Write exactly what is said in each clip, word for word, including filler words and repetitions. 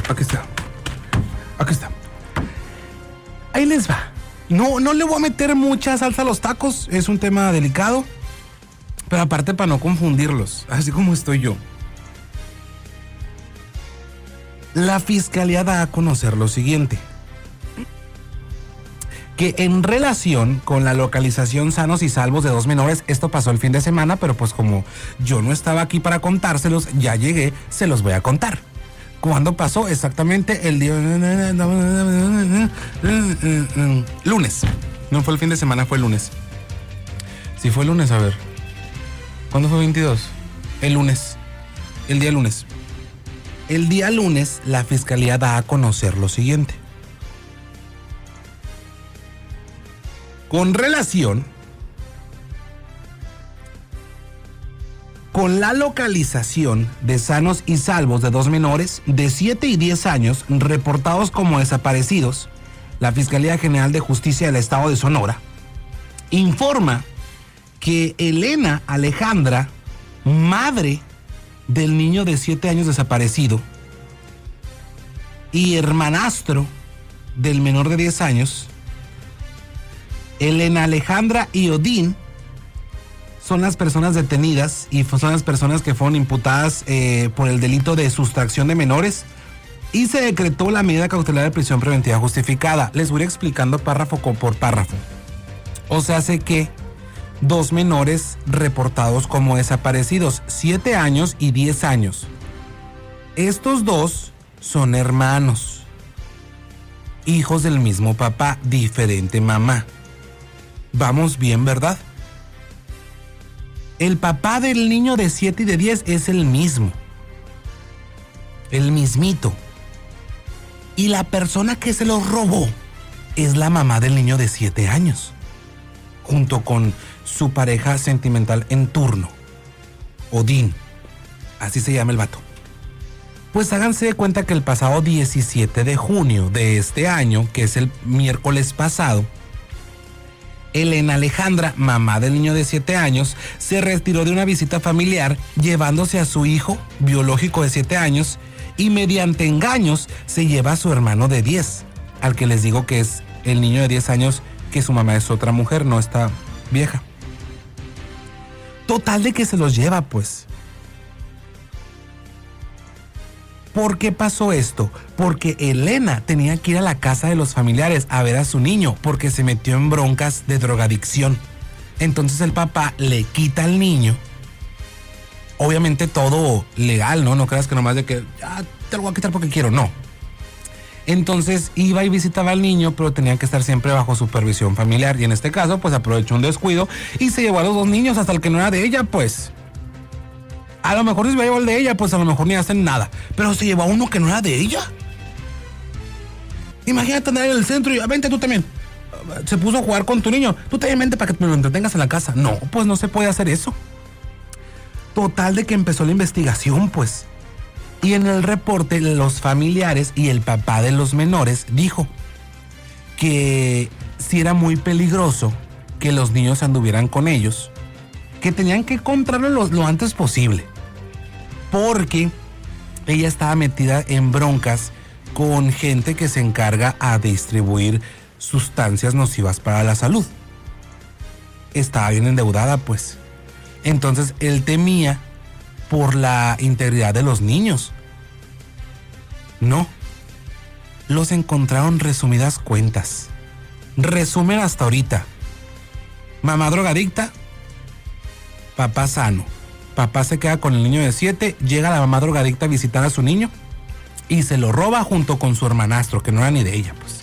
Aquí está. Aquí está. Ahí les va. No, no le voy a meter mucha salsa a los tacos. Es un tema delicado. Pero aparte para no confundirlos. Así como estoy yo. La fiscalía da a conocer lo siguiente. Que en relación con la localización sanos y salvos de dos menores, esto pasó el fin de semana, pero pues como yo no estaba aquí para contárselos, ya llegué, se los voy a contar. ¿Cuándo pasó? Exactamente el día... lunes. No fue el fin de semana, fue el lunes. Sí fue el lunes, a ver. ¿Cuándo fue veintidós? El lunes. El día lunes. El día lunes, la fiscalía da a conocer lo siguiente. Con relación con la localización de sanos y salvos de dos menores de siete y diez años reportados como desaparecidos, la Fiscalía General de Justicia del Estado de Sonora informa que Elena Alejandra, madre del niño de siete años desaparecido y hermanastro del menor de diez años, Elena Alejandra y Odín, son las personas detenidas y son las personas que fueron imputadas eh, por el delito de sustracción de menores y se decretó la medida cautelar de prisión preventiva justificada. Les voy explicando párrafo por párrafo. O sea, hace que dos menores reportados como desaparecidos, siete años y diez años. Estos dos son hermanos, hijos del mismo papá, diferente mamá. Vamos bien, ¿verdad? El papá del niño de siete y de diez es el mismo. El mismito. Y la persona que se los robó es la mamá del niño de siete años. Junto con su pareja sentimental en turno. Odín. Así se llama el vato. Pues háganse de cuenta que el pasado diecisiete de junio de este año, que es el miércoles pasado, Elena Alejandra, mamá del niño de siete años, se retiró de una visita familiar llevándose a su hijo biológico de siete años y mediante engaños se lleva a su hermano de diez, al que les digo que es el niño de diez años, que su mamá es otra mujer, no está vieja. Total de que se los lleva, pues. ¿Por qué pasó esto? Porque Elena tenía que ir a la casa de los familiares a ver a su niño porque se metió en broncas de drogadicción. Entonces el papá le quita al niño. Obviamente todo legal, ¿no? No creas que nomás de que ah, te lo voy a quitar porque quiero, no. Entonces iba y visitaba al niño, pero tenía que estar siempre bajo supervisión familiar. Y en este caso, pues aprovechó un descuido y se llevó a los dos niños hasta el que no era de ella, pues. A lo mejor si se iba a llevar el de ella, pues a lo mejor ni hacen nada. Pero se llevó a uno que no era de ella. Imagínate andar en el centro y vente tú también. Se puso a jugar con tu niño. Tú también vente para que me lo entretengas en la casa. No, pues no se puede hacer eso. Total de que empezó la investigación, pues. Y en el reporte, los familiares y el papá de los menores dijo que sí era muy peligroso que los niños anduvieran con ellos, que tenían que encontrarlo lo, lo antes posible, porque ella estaba metida en broncas con gente que se encarga a distribuir sustancias nocivas para la salud. Estaba bien endeudada, pues. Entonces él temía por la integridad de los niños. No. Los encontraron resumidas cuentas. Resumen hasta ahorita. Mamá drogadicta, papá sano. Papá se queda con el niño de siete, llega la mamá drogadicta a visitar a su niño y se lo roba junto con su hermanastro, que no era ni de ella, pues.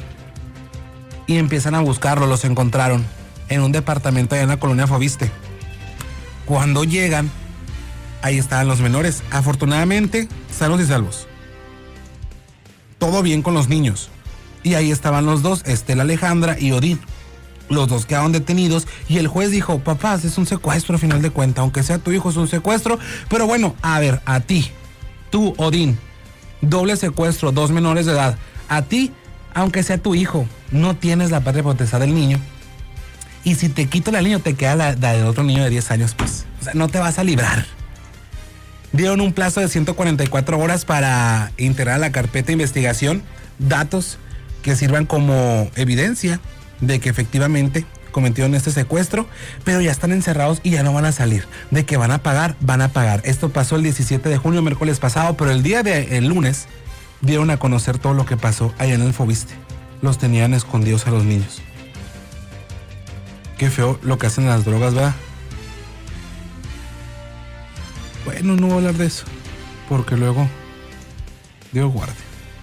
Y empiezan a buscarlo, los encontraron en un departamento allá en la colonia Foviste. Cuando llegan, ahí estaban los menores, afortunadamente sanos y salvos. Todo bien con los niños. Y ahí estaban los dos, Estela Alejandra y Odín. Los dos quedaron detenidos y el juez dijo, papá, es un secuestro a final de cuentas, aunque sea tu hijo es un secuestro, pero bueno, a ver, a ti, tú, Odín, doble secuestro, dos menores de edad, a ti, aunque sea tu hijo, no tienes la patria potestad del niño, y si te quito la niño te queda la, la del otro niño de diez años, pues, o sea, no te vas a librar. Dieron un plazo de ciento cuarenta y cuatro horas para integrar a la carpeta de investigación datos que sirvan como evidencia de que efectivamente cometieron este secuestro, pero ya están encerrados y ya no van a salir. De que van a pagar, van a pagar. Esto pasó el diecisiete de junio, miércoles pasado, pero el día de el lunes dieron a conocer todo lo que pasó allá en el Fobiste. Los tenían escondidos a los niños. Qué feo lo que hacen las drogas, ¿verdad? Bueno, no voy a hablar de eso, porque luego Dios guarde.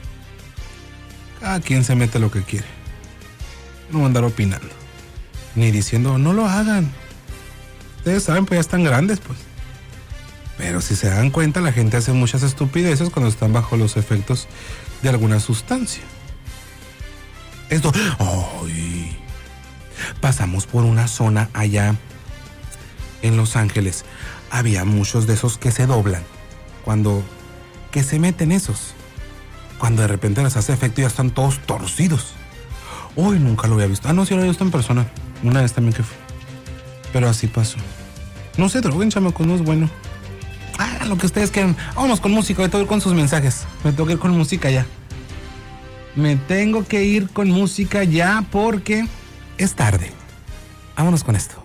Cada quien se mete lo que quiere. No voy a andar opinando, ni diciendo no lo hagan. Ustedes saben, pues ya están grandes, pues. Pero si se dan cuenta, la gente hace muchas estupideces cuando están bajo los efectos de alguna sustancia. Esto, ¡ay! Pasamos por una zona allá en Los Ángeles. Había muchos de esos que se doblan. Cuando, que se meten esos. Cuando de repente les hace efecto y ya están todos torcidos. Uy, nunca lo había visto. Ah, no, sí lo había visto en persona. Una vez también que fui. Pero así pasó. No se droguen, chamacos, no es bueno. Hagan lo que ustedes quieran. Vámonos con música, me tengo que ir con sus mensajes. Me tengo que ir con música ya. Me tengo que ir con música ya porque es tarde. Vámonos con esto.